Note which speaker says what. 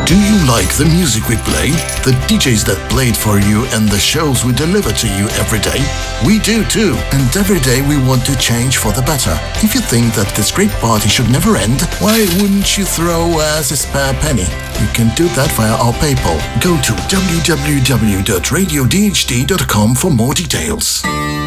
Speaker 1: Do you like the music we play? The DJs that played for you and the shows we deliver to you every day? We do too, and every day we want to change for the better. If you think that this great party should never end, why wouldn't you throw us a spare penny? You can do that via our PayPal. Go to www.radiodhd.com for more details.